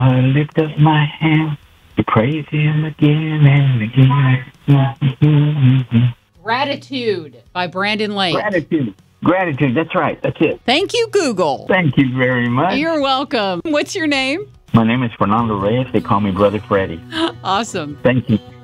I lift up my hand to praise him again and again. Gratitude by Brandon Lake. Gratitude. Gratitude. That's right. That's it. Thank you, Google. Thank you very much. You're welcome. What's your name? My name is Fernando Reyes. They call me Brother Freddie. Awesome. Thank you.